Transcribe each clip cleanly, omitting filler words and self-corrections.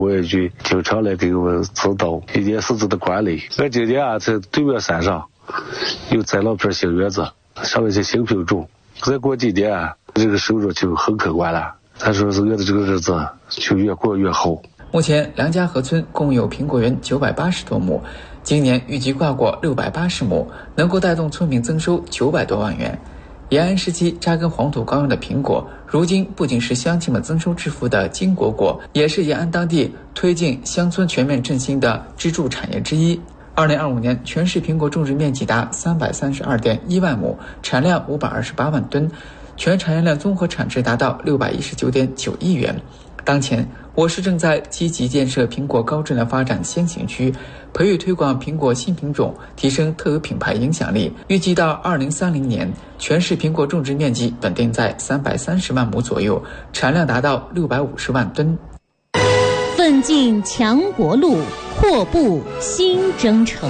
我也去经常来给我指导一件事情的管理。我今年在对面山上又栽了片新园子，上面是新品种，再过几年这个收入就很可观了。他说是我的这个日子就越过越好。 目前梁家河村共有苹果园980多亩，今年预计挂果680亩，能够带动村民增收900多万元。延安时期扎根黄土高原的苹果，如今不仅是乡亲们增收致富的金果果，也是延安当地推进乡村全面振兴的支柱产业之一。2025年全市苹果种植面积达332.1万亩，产量528万吨，全产业链综合产值达到619.9亿元。当前，我市正在积极建设苹果高质量发展先行区，培育推广苹果新品种，提升特有品牌影响力。预计到2030年，全市苹果种植面积稳定在330万亩左右，产量达到650万吨。 奋进强国路，阔步新征程。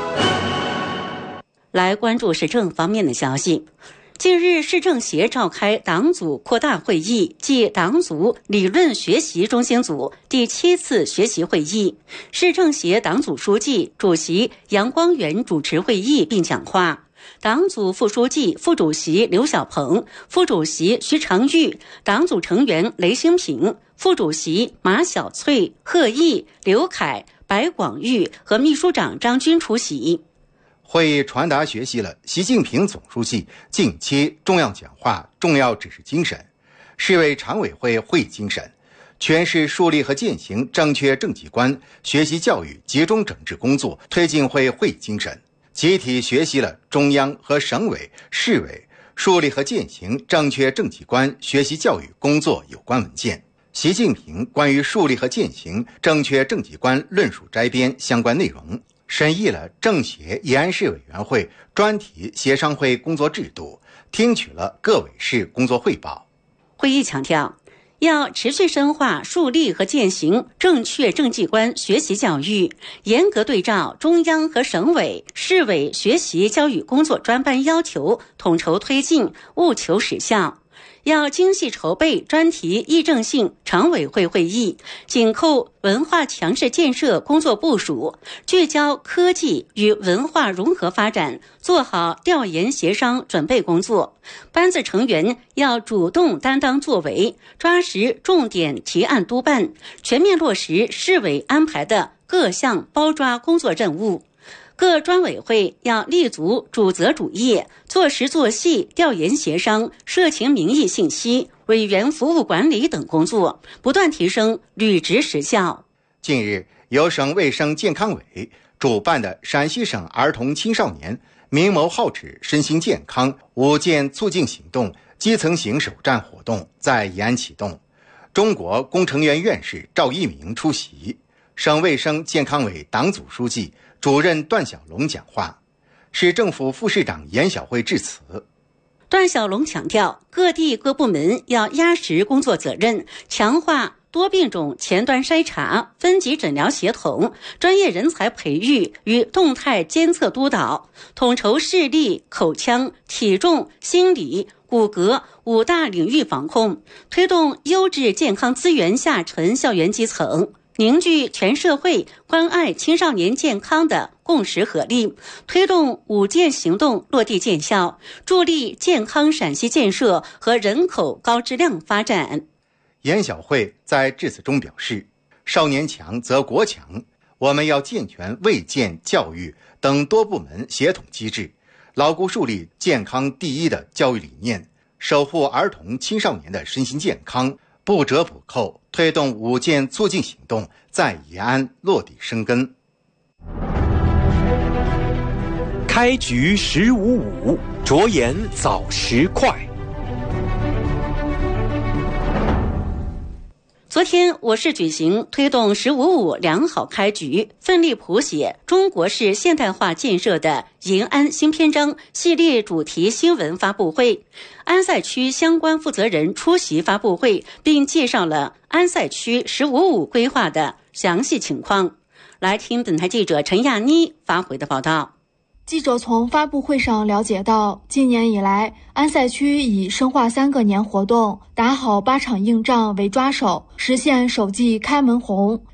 来关注市政方面的消息。近日，市政协召开党组扩大会议暨党组理论学习中心组第7次学习会议，市政协党组书记、主席杨光远主持会议并讲话。党组副书记、副主席刘小鹏、副主席徐长玉、党组成员雷兴平、副主席马小翠、贺毅、刘凯、白广玉和秘书长张军出席。 会议传达学习了习近平总书记近期重要讲话重要指示精神，市委常委会会议精神，全市树立和践行正确政绩观学习教育集中整治工作推进会议精神，集体学习了中央和省委、市委树立和践行正确政绩观学习教育工作有关文件，习近平关于树立和践行正确政绩观论述摘编相关内容，审议了政协延安市委员会专题协商会工作制度，听取了各委市工作汇报。 会议强调，要持续深化树立和践行正确政绩观学习教育，严格对照中央和省委、市委学习教育工作专班要求，统筹推进，务求实效。要精细筹备专题议政性常委会会议，紧扣文化强市建设工作部署，聚焦科技与文化融合发展，做好调研协商准备工作。班子成员要主动担当作为，抓实重点提案督办，全面落实市委安排的各项包抓工作任务。各专委会要立足主责主业，做实做细调研协商、社情民意信息、委员服务管理等工作，不断提升履职实效。 近日，由省卫生健康委主办的陕西省儿童青少年明眸皓齿身心健康5件促进行动基层型首站活动在延安启动，中国工程院院士赵一鸣出席，省卫生健康委党组书记主任段小龙讲话，市政府副市长严晓慧致辞。 段小龙强调，各地各部门要压实工作责任，强化多病种前端筛查、分级诊疗协同、专业人才培育与动态监测督导，统筹视力、口腔、体重、心理、骨骼5大领域防控，推动优质健康资源下沉校园基层，凝聚全社会关爱青少年健康的共识合力，推动5件行动落地见效，助力健康陕西建设和人口高质量发展。 严晓慧在致辞中表示，少年强则国强，我们要健全卫健教育等多部门协同机制，牢固树立健康第一的教育理念，守护儿童青少年的身心健康，不折不扣推动5件促进行动在延安落地生根。 开局10:55，着眼早时快。 昨天，我市举行推动10:55良好开局，奋力谱写中国式现代化建设的延安新篇章系列主题新闻发布会。安塞区相关负责人出席发布会，并介绍了安塞区10:55规划的详细情况。来听本台记者陈亚妮发回的报道。 记者从发布会上了解到，今年以来，安塞区以深化3个年活动，打好8场硬仗为抓手，实现首季开门红。